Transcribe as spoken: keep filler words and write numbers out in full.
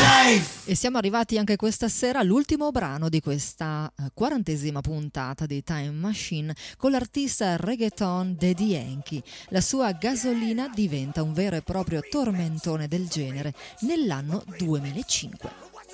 E siamo arrivati anche questa sera all'ultimo brano di questa eh, quarantesima puntata di Time Machine con l'artista reggaeton Daddy Yankee. La sua Gasolina diventa un vero e proprio tormentone del genere nell'anno duemilacinque.